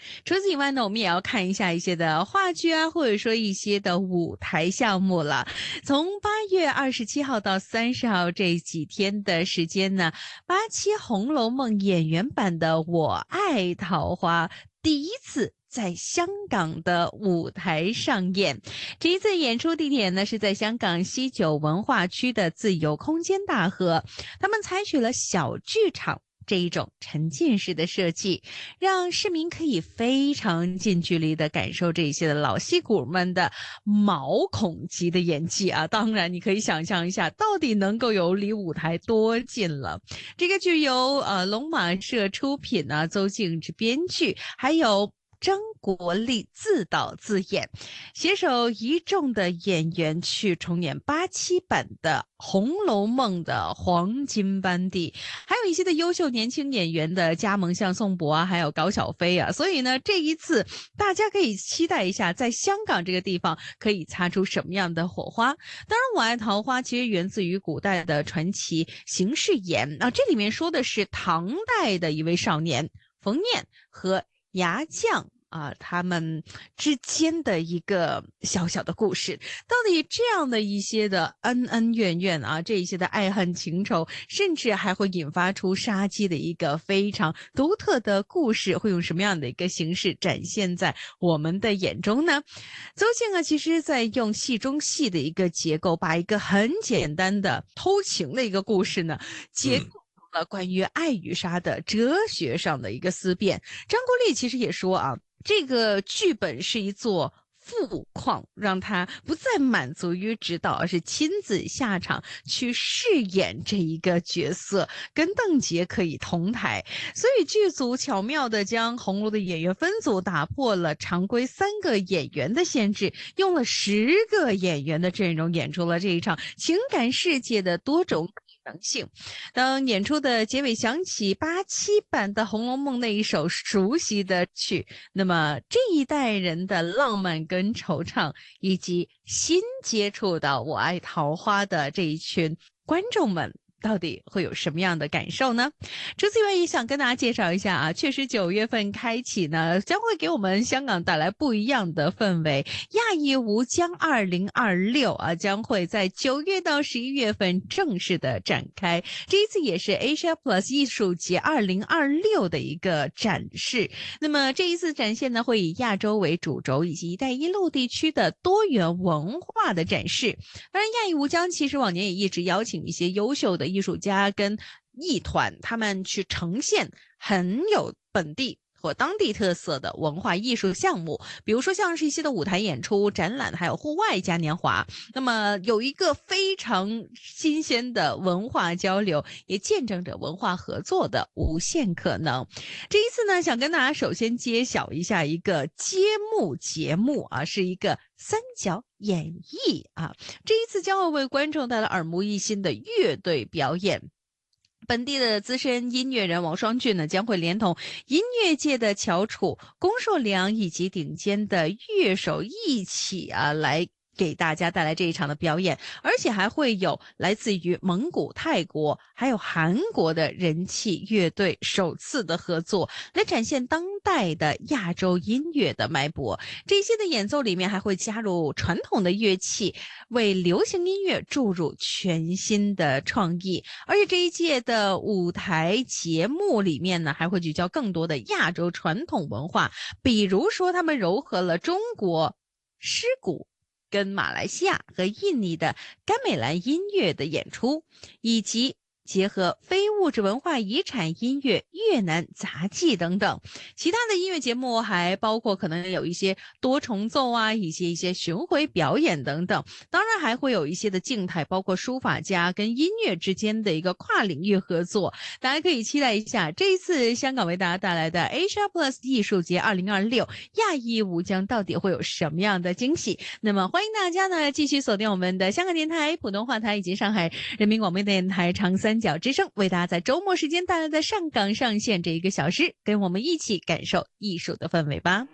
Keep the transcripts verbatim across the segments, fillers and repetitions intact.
除此以外呢，我们也要看一下一些的话剧啊，或者说一些的舞台项目了。从八月二十七号到三十号这几天的时间呢，八七《红楼梦》演员版的《我爱桃花》第一次在香港的舞台上演。这一次演出地点呢是在香港西九文化区的自由空间大河，他们采取了小剧场这一种沉浸式的设计，让市民可以非常近距离的感受这些的老戏骨们的毛孔级的演技啊！当然，你可以想象一下，到底能够有离舞台多近了。这个剧由呃龙马社出品呢、啊，邹静之编剧，还有张国立自导自演，携手一众的演员去重演八七版的《红楼梦》的黄金班底，还有一些的优秀年轻演员的加盟，像宋博啊，还有高小飞啊。所以呢，这一次大家可以期待一下，在香港这个地方可以擦出什么样的火花。当然，《我爱桃花》其实源自于古代的传奇邢世炎啊，这里面说的是唐代的一位少年冯念和牙将啊，他们之间的一个小小的故事。到底这样的一些的恩恩怨怨啊，这一些的爱恨情仇，甚至还会引发出杀机的一个非常独特的故事，会用什么样的一个形式展现在我们的眼中呢？邹静啊，其实在用戏中戏的一个结构，把一个很简单的偷情的一个故事呢结构了关于爱与杀的哲学上的一个思辨。张国立其实也说啊，这个剧本是一座富矿，让他不再满足于指导，而是亲自下场去饰演这一个角色，跟邓婕可以同台。所以剧组巧妙地将红楼的演员分组，打破了常规三个演员的限制，用了十个演员的阵容演出了这一场情感世界的多种可能性。当演出的结尾响起八七版的《红楼梦》那一首熟悉的曲，那么这一代人的浪漫跟惆怅，以及新接触到《我爱桃花》的这一群观众们，到底会有什么样的感受呢？除此以外，也想跟大家介绍一下啊，确实九月份开启呢，将会给我们香港带来不一样的氛围。亚艺无疆二零二六啊，将会在九月到十一月份正式的展开。这一次也是 Asia Plus 艺术节二零二六的一个展示。那么这一次展现呢，会以亚洲为主轴，以及一带一路地区的多元文化的展示。当然，亚艺无疆其实往年也一直邀请一些优秀的艺术家跟艺团，他们去呈现很有本地或当地特色的文化艺术项目，比如说像是一些的舞台演出、展览，还有户外嘉年华。那么有一个非常新鲜的文化交流，也见证着文化合作的无限可能。这一次呢，想跟大家首先揭晓一下一个揭幕节目啊，是一个三角演绎啊。这一次将会为观众带来耳目一新的乐队表演。本地的资深音乐人王双俊呢，将会连同音乐界的翘楚龚硕良以及顶尖的乐手一起啊，来给大家带来这一场的表演，而且还会有来自于蒙古、泰国还有韩国的人气乐队首次的合作，来展现当代的亚洲音乐的脉搏。这些的演奏里面还会加入传统的乐器，为流行音乐注入全新的创意。而且这一届的舞台节目里面呢，还会聚焦更多的亚洲传统文化，比如说他们糅合了中国诗鼓跟马来西亚和印尼的甘美兰音乐的演出，以及结合非物质文化遗产音乐、越南杂技等等。其他的音乐节目还包括可能有一些多重奏啊，以及一些巡回表演等等。当然还会有一些的静态，包括书法家跟音乐之间的一个跨领域合作。大家可以期待一下这一次香港为大家带来的 Asia Plus 艺术节二零二六亚艺无疆到底会有什么样的惊喜。那么欢迎大家呢继续锁定我们的香港电台普通话台以及上海人民广播电台长三角之声，为大家在周末时间带来的上港上线这一个小时，跟我们一起感受艺术的氛围吧。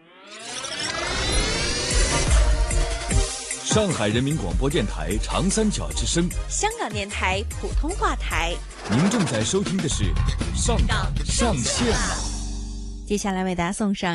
上海人民广播电台长三角之声， 香港电台普通话台， 您正在收听的是上港上线了。 接下来为大家送上